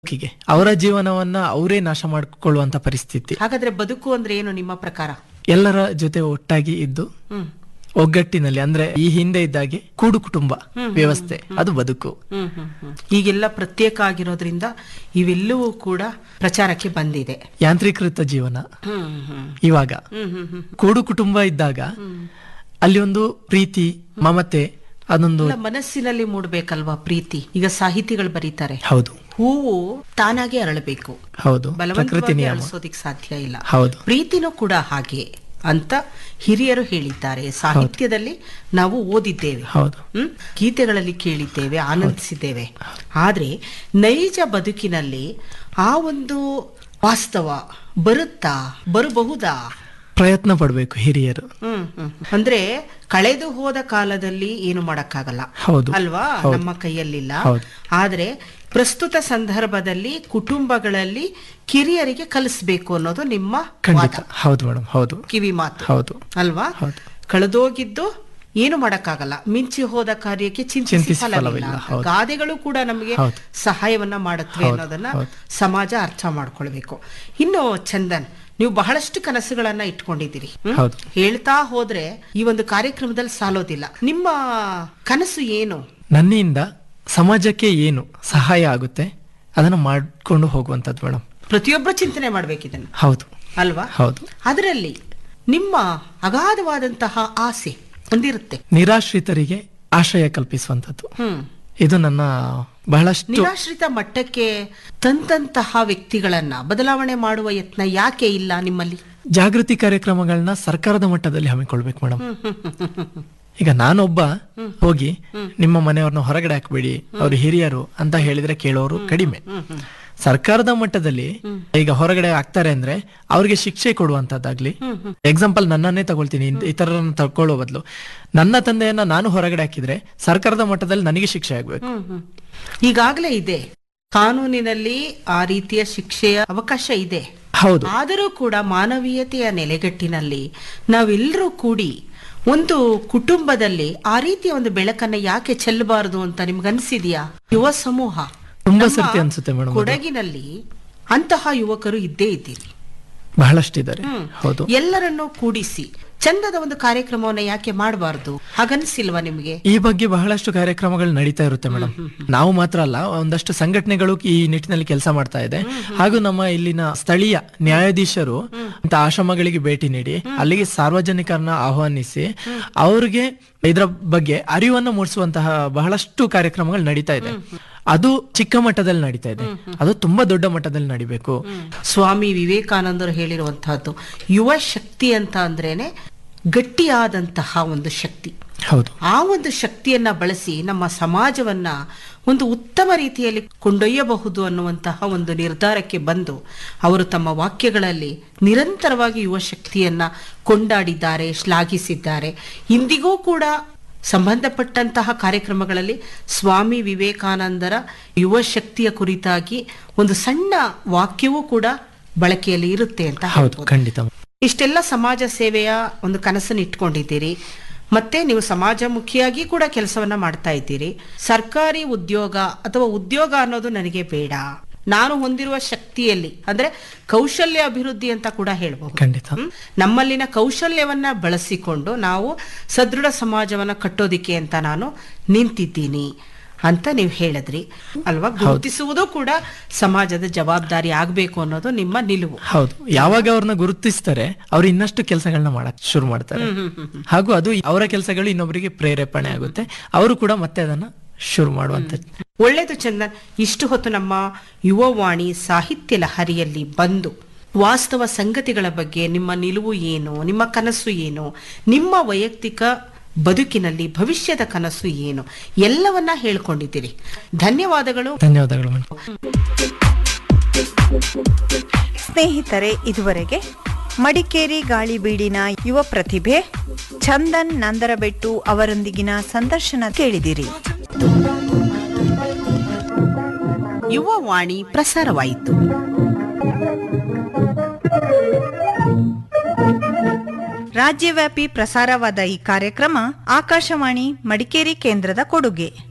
ಬದುಕಿಗೆ ಅವರ ಜೀವನವನ್ನ ಅವರೇ ನಾಶ ಮಾಡಿಕೊಳ್ಳುವಂತ ಪರಿಸ್ಥಿತಿ. ಹಾಗಾದ್ರೆ ಬದುಕು ಅಂದ್ರೆ ಏನು ನಿಮ್ಮ ಪ್ರಕಾರ? ಎಲ್ಲರ ಜೊತೆ ಒಟ್ಟಾಗಿ ಇದ್ದು ಒಗ್ಗಟ್ಟಿನಲ್ಲಿ, ಅಂದ್ರೆ ಈ ಹಿಂದೆ ಇದ್ದಾಗೆ ಕೂಡು ಕುಟುಂಬ ವ್ಯವಸ್ಥೆ, ಅದು ಬದುಕು. ಈಗೆಲ್ಲ ಪ್ರತ್ಯೇಕ ಆಗಿರೋದ್ರಿಂದ ಇವೆಲ್ಲವೂ ಕೂಡ ಪ್ರಚಾರಕ್ಕೆ ಬಂದಿದೆ. ಯಾಂತ್ರೀಕೃತ ಜೀವನ ಇವಾಗ. ಕೂಡು ಕುಟುಂಬ ಇದ್ದಾಗ ಅಲ್ಲಿ ಒಂದು ಪ್ರೀತಿ, ಮಮತೆ, ಅದೊಂದು ಮನಸ್ಸಿನಲ್ಲಿ ಮೂಡಬೇಕಲ್ವಾ ಪ್ರೀತಿ. ಈಗ ಸಾಹಿತಿಗಳು ಬರೀತಾರೆ, ಹೌದು, ಹೂವು ತಾನಾಗೆ ಅರಳಬೇಕು, ಹೌದು, ಬಲವಂತವಾಗಿ ಅರಳಿಸೋದಿಕ್ ಸಾಧ್ಯ ಇಲ್ಲ. ಹೌದು, ಪ್ರೀತಿನೂ ಕೂಡ ಹಾಗೆ ಅಂತ ಹಿರಿಯರು ಹೇಳಿದ್ದಾರೆ. ಸಾಹಿತ್ಯದಲ್ಲಿ ನಾವು ಓದಿದ್ದೇವೆ, ಹೌದು, ಗೀತೆಗಳಲ್ಲಿ ಕೇಳಿದ್ದೇವೆ, ಆನಂದಿಸಿದ್ದೇವೆ. ಆದ್ರೆ ನೈಜ ಬದುಕಿನಲ್ಲಿ ಆ ಒಂದು ವಾಸ್ತವ ಬರಬಹುದಾ? ಪ್ರಯತ್ನ ಪಡಬೇಕು ಹಿರಿಯರು. ಅಂದ್ರೆ ಕಳೆದು ಹೋದ ಕಾಲದಲ್ಲಿ ಏನು ಮಾಡಕ್ಕಾಗಲ್ಲ, ಹೌದು ಅಲ್ವಾ, ನಮ್ಮ ಕೈಯಲ್ಲಿಲ್ಲ. ಹೌದು. ಆದ್ರೆ ಪ್ರಸ್ತುತ ಸಂದರ್ಭದಲ್ಲಿ ಕುಟುಂಬಗಳಲ್ಲಿ ಕಿರಿಯರಿಗೆ ಕಲಿಸ್ಬೇಕು ಅನ್ನೋದು ನಿಮ್ಮ ಖಂಡಿತ. ಹೌದು ಮೇಡಮ್, ಹೌದು, ಕಿವಿ ಮಾತು, ಹೌದು ಅಲ್ವಾ. ಕಳೆದೋಗಿದ್ದು ಏನು ಮಾಡಕ್ಕಾಗಲ್ಲ, ಮಿಂಚಿ ಹೋದ ಕಾರ್ಯಕ್ಕೆ ಚಿಂತಿಸಿ ಫಲವಿಲ್ಲ. ಗಾದೆಗಳು ಕೂಡ ನಮಗೆ ಸಹಾಯವನ್ನ ಮಾಡುತ್ತವೆ ಅನ್ನೋದನ್ನ ಸಮಾಜ ಅರ್ಥ ಮಾಡ್ಕೊಳ್ಬೇಕು. ಇನ್ನು ಚಂದನ್, ನೀವು ಬಹಳಷ್ಟು ಕನಸುಗಳನ್ನ ಇಟ್ಕೊಂಡಿದ್ದೀರಿ. ಹೇಳ್ತಾ ಹೋದ್ರೆ ಈ ಒಂದು ಕಾರ್ಯಕ್ರಮದಲ್ಲಿ ಸಾಲೋದಿಲ್ಲ. ನಿಮ್ಮ ಕನಸು ಏನು? ನನ್ನಿಂದ ಸಮಾಜಕ್ಕೆ ಏನು ಸಹಾಯ ಆಗುತ್ತೆ ಅದನ್ನ ಮಾಡ್ಕೊಂಡು ಹೋಗುವಂತದ್ದು ಮೇಡಮ್. ಪ್ರತಿಯೊಬ್ಬರು ಚಿಂತನೆ ಮಾಡ್ಬೇಕಿದನ್ನು, ಹೌದು ಅಲ್ವಾ. ಹೌದು. ಅದರಲ್ಲಿ ನಿಮ್ಮ ಅಗಾಧವಾದಂತಹ ಆಸೆ ಒಂದಿರುತ್ತೆ, ನಿರಾಶ್ರಿತರಿಗೆ ಆಶ್ರಯ ಕಲ್ಪಿಸುವಂತದ್ದು. ಇದು ನನ್ನ ಬಹಳಷ್ಟು ನಿರಾಶ್ರಿತ ಮಟ್ಟಕ್ಕೆ ತಂದಂತಹ ವ್ಯಕ್ತಿಗಳನ್ನ ಬದಲಾವಣೆ ಮಾಡುವ ಯತ್ನ ಯಾಕೆ ಇಲ್ಲ ನಿಮ್ಮಲ್ಲಿ? ಜಾಗೃತಿ ಕಾರ್ಯಕ್ರಮಗಳನ್ನ ಸರ್ಕಾರದ ಮಟ್ಟದಲ್ಲಿ ಹಮ್ಮಿಕೊಳ್ಬೇಕು ಮೇಡಮ್. ಈಗ ನಾನೊಬ್ಬ ಹೋಗಿ ನಿಮ್ಮ ಮನೆಯವ್ರನ್ನ ಹೊರಗಡೆ ಹಾಕ್ಬೇಡಿ, ಅವ್ರು ಹಿರಿಯರು ಅಂತ ಹೇಳಿದ್ರೆ ಕೇಳೋರು ಕಡಿಮೆ. ಸರ್ಕಾರದ ಮಟ್ಟದಲ್ಲಿ ಈಗ ಹೊರಗಡೆ ಆಗ್ತಾರೆ ಅಂದ್ರೆ ಅವ್ರಿಗೆ ಶಿಕ್ಷೆ ಕೊಡುವಂತದ್ದಾಗ್ಲಿ. ಎಕ್ಸಾಂಪಲ್ ನನ್ನನ್ನೇ ತಗೊಳ್ತೀನಿ, ಇತರರನ್ನ ತಗೊಳ್ಳೋ ಬದಲು ನನ್ನ ತಂದೆಯನ್ನ ನಾನು ಹೊರಗಡೆ ಹಾಕಿದ್ರೆ ಸರ್ಕಾರದ ಮಟ್ಟದಲ್ಲಿ ನನಗೆ ಶಿಕ್ಷೆ ಆಗ್ಬೇಕು. ಈಗಾಗಲೇ ಇದೆ ಕಾನೂನಿನಲ್ಲಿ ಆ ರೀತಿಯ ಶಿಕ್ಷೆಯ ಅವಕಾಶ ಇದೆ. ಹೌದು. ಆದರೂ ಕೂಡ ಮಾನವೀಯತೆಯ ನೆಲೆಗಟ್ಟಿನಲ್ಲಿ ನಾವೆಲ್ಲರೂ ಕೂಡಿ ಒಂದು ಕುಟುಂಬದಲ್ಲಿ ಆ ರೀತಿಯ ಒಂದು ಬೆಳಕನ್ನ ಯಾಕೆ ಚೆಲ್ಲಬಾರದು ಅಂತ ನಿಮ್ಗನ್ಸಿದ್ಯಾ? ಯುವ ಸಮೂಹ ತುಂಬಾ ಸರ್ತಿ ಅನ್ಸುತ್ತೆ ಮೇಡಮ್, ಕೊಡಗಿನಲ್ಲಿ ಅಂತಹ ಯುವಕರು ಇದ್ದೇ ಇದ್ದೀರಿ, ಬಹಳಷ್ಟಿದ್ದಾರೆ. ಹೌದು. ಎಲ್ಲರನ್ನೂ ಕೂಡಿಸಿ ಚಂದದ ಒಂದು ಕಾರ್ಯಕ್ರಮವನ್ನ ಯಾಕೆ ಮಾಡಬಾರದು? ಹಾಗನ್ಸಿಲ್ವಾ ನಿಮ್ಗೆ? ಈ ಬಗ್ಗೆ ಬಹಳಷ್ಟು ಕಾರ್ಯಕ್ರಮಗಳು ನಡೀತಾ ಇರುತ್ತೆ ಮೇಡಮ್. ನಾವು ಮಾತ್ರ ಅಲ್ಲ, ಒಂದಷ್ಟು ಸಂಘಟನೆಗಳು ಈ ನಿಟ್ಟಿನಲ್ಲಿ ಕೆಲಸ ಮಾಡ್ತಾ ಇದೆ. ಹಾಗೂ ನಮ್ಮ ಇಲ್ಲಿನ ಸ್ಥಳೀಯ ನ್ಯಾಯಾಧೀಶರು ಅಂತ ಆಶ್ರಮಗಳಿಗೆ ಭೇಟಿ ನೀಡಿ ಅಲ್ಲಿಗೆ ಸಾರ್ವಜನಿಕರನ್ನ ಆಹ್ವಾನಿಸಿ ಅವ್ರಿಗೆ ಇದರ ಬಗ್ಗೆ ಅರಿವನ್ನು ಮೂಡಿಸುವಂತಹ ಬಹಳಷ್ಟು ಕಾರ್ಯಕ್ರಮಗಳು ನಡೀತಾ ಇದೆ. ಅದು ಚಿಕ್ಕ ಮಟ್ಟದಲ್ಲಿ ನಡೀತಾ ಇದೆ, ಅದು ತುಂಬಾ ದೊಡ್ಡ ಮಟ್ಟದಲ್ಲಿ ನಡಿಬೇಕು. ಸ್ವಾಮಿ ವಿವೇಕಾನಂದರು ಹೇಳಿರುವಂತಹದ್ದು ಯುವ ಶಕ್ತಿ ಅಂತ ಅಂದ್ರೇನೆ ಗಟ್ಟಿಯಾದಂತಹ ಒಂದು ಶಕ್ತಿ. ಹೌದು. ಆ ಒಂದು ಶಕ್ತಿಯನ್ನ ಬಳಸಿ ನಮ್ಮ ಸಮಾಜವನ್ನ ಒಂದು ಉತ್ತಮ ರೀತಿಯಲ್ಲಿ ಕೊಂಡೊಯ್ಯಬಹುದು ಅನ್ನುವಂತಹ ಒಂದು ನಿರ್ಧಾರಕ್ಕೆ ಬಂದು ಅವರು ತಮ್ಮ ವಾಕ್ಯಗಳಲ್ಲಿ ನಿರಂತರವಾಗಿ ಯುವ ಶಕ್ತಿಯನ್ನ ಕೊಂಡಾಡಿದ್ದಾರೆ, ಶ್ಲಾಘಿಸಿದ್ದಾರೆ. ಇಂದಿಗೂ ಕೂಡ ಸಂಬಂಧಪಟ್ಟಂತಹ ಕಾರ್ಯಕ್ರಮಗಳಲ್ಲಿ ಸ್ವಾಮಿ ವಿವೇಕಾನಂದರ ಯುವ ಶಕ್ತಿಯ ಕುರಿತಾಗಿ ಒಂದು ಸಣ್ಣ ವಾಕ್ಯವೂ ಕೂಡ ಬಳಕೆಯಲ್ಲಿ ಇರುತ್ತೆ ಅಂತ ಹೇಳ್ಬೋದು. ಖಂಡಿತ. ಇಷ್ಟೆಲ್ಲ ಸಮಾಜ ಸೇವೆಯ ಒಂದು ಕನಸನ್ನು ಇಟ್ಕೊಂಡಿದ್ದೀರಿ, ಮತ್ತೆ ನೀವು ಸಮಾಜಮುಖಿಯಾಗಿ ಕೂಡ ಕೆಲಸವನ್ನ ಮಾಡ್ತಾ ಇದ್ದೀರಿ. ಸರ್ಕಾರಿ ಉದ್ಯೋಗ ಅಥವಾ ಉದ್ಯೋಗ ಅನ್ನೋದು ನನಗೆ ಬೇಡ, ನಾನು ಹೊಂದಿರುವ ಶಕ್ತಿಯಲ್ಲಿ ಅಂದ್ರೆ ಕೌಶಲ್ಯ ಅಭಿವೃದ್ಧಿ ಅಂತ ಕೂಡ ಹೇಳ್ಬಹುದು. ಖಂಡಿತ. ನಮ್ಮಲ್ಲಿನ ಕೌಶಲ್ಯವನ್ನ ಬಳಸಿಕೊಂಡು ನಾವು ಸದೃಢ ಸಮಾಜವನ್ನ ಕಟ್ಟೋದಿಕ್ಕೆ ಅಂತ ನಾನು ನಿಂತಿದ್ದೀನಿ ಅಂತ ನೀವು ಹೇಳಿದ್ರಿ ಅಲ್ವಾ. ಗುರುತಿಸುವುದು ಕೂಡ ಸಮಾಜದ ಜವಾಬ್ದಾರಿ ಆಗ್ಬೇಕು ಅನ್ನೋದು ನಿಮ್ಮ ನಿಲುವು. ಹೌದು. ಯಾವಾಗ ಅವ್ರನ್ನ ಗುರುತಿಸ್ತಾರೆ ಅವ್ರು ಇನ್ನಷ್ಟು ಕೆಲಸಗಳನ್ನ ಮಾಡಕ್ ಶುರು ಮಾಡ್ತಾರೆ. ಹಾಗೂ ಅದು ಅವರ ಕೆಲಸಗಳು ಇನ್ನೊಬ್ಬರಿಗೆ ಪ್ರೇರೇಪಣೆ ಆಗುತ್ತೆ, ಅವರು ಕೂಡ ಮತ್ತೆ ಅದನ್ನ ಶುರು ಮಾಡುವಂಥದ್ದು. ಒಳ್ಳೇದು ಚಂದನ್, ಇಷ್ಟು ಹೊತ್ತು ನಮ್ಮ ಯುವವಾಣಿ ಸಾಹಿತ್ಯ ಲಹರಿಯಲ್ಲಿ ಬಂದು ವಾಸ್ತವ ಸಂಗತಿಗಳ ಬಗ್ಗೆ ನಿಮ್ಮ ನಿಲುವು ಏನು, ನಿಮ್ಮ ಕನಸು ಏನು, ನಿಮ್ಮ ವೈಯಕ್ತಿಕ ಬದುಕಿನಲ್ಲಿ ಭವಿಷ್ಯದ ಕನಸು ಏನು, ಎಲ್ಲವನ್ನ ಹೇಳ್ಕೊಂಡಿದ್ದೀರಿ. ಧನ್ಯವಾದಗಳು. ಧನ್ಯವಾದಗಳು. ಸ್ನೇಹಿತರೆ, ಇದುವರೆಗೆ ಮಡಿಕೇರಿ ಗಾಳಿಬೀಡಿನ ಯುವ ಪ್ರತಿಭೆ ಚಂದನ್ ನಂದರಬೆಟ್ಟು ಅವರೊಂದಿಗಿನ ಸಂದರ್ಶನ ಕೇಳಿದಿರಿ. ಯುವವಾಣಿ ಪ್ರಸಾರವಾಯಿತು. ರಾಜ್ಯವ್ಯಾಪಿ ಪ್ರಸಾರವಾದ ಈ ಕಾರ್ಯಕ್ರಮ ಆಕಾಶವಾಣಿ ಮಡಿಕೇರಿ ಕೇಂದ್ರದ ಕೊಡುಗೆ.